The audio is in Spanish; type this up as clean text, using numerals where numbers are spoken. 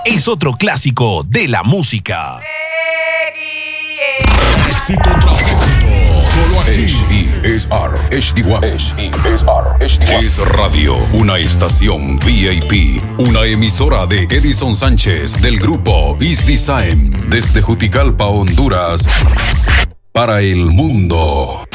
es otro clásico de la música. Éxito tras éxito. Solo aquí. HESR HD1. Es Radio, una estación VIP. Una emisora de Edison Sánchez del grupo Is Design. Desde Juticalpa, Honduras. Para el mundo.